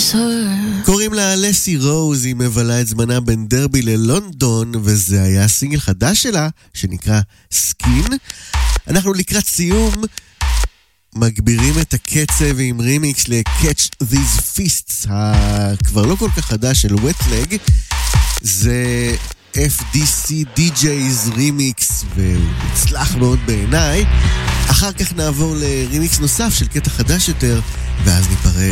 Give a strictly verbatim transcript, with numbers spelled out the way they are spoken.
קוראים לה לסי רוז, היא מבלה את זמנה בין דרבי ללונדון, וזה היה סינגל חדש שלה שנקרא סקין. אנחנו לקראת סיום מגבירים את הקצב עם רימיקס ל-Catch These Fists, הכבר לא כל כך חדש של Wetleg. זה אף די סי די ג'ייז רימיקס, והוא מצלח מאוד בעיניי. אחר כך נעבור לרימיקס נוסף של קטע חדש יותר, ואז ניפרד.